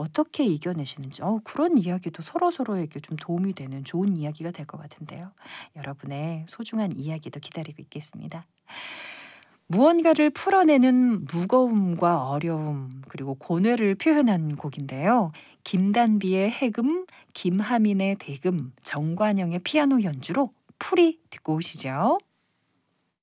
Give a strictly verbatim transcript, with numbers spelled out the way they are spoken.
어떻게 이겨내시는지 어 그런 이야기도 서로서로에게 좀 도움이 되는 좋은 이야기가 될 것 같은데요. 여러분의 소중한 이야기도 기다리고 있겠습니다. 무언가를 풀어내는 무거움과 어려움 그리고 고뇌를 표현한 곡인데요. 김단비의 해금, 김하민의 대금, 정관영의 피아노 연주로 풀이 듣고 오시죠.